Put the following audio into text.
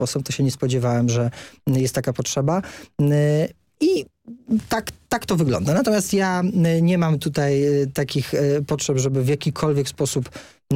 sposób, to się nie spodziewałem, że jest taka potrzeba. I tak to wygląda. Natomiast ja nie mam tutaj takich potrzeb, żeby w jakikolwiek sposób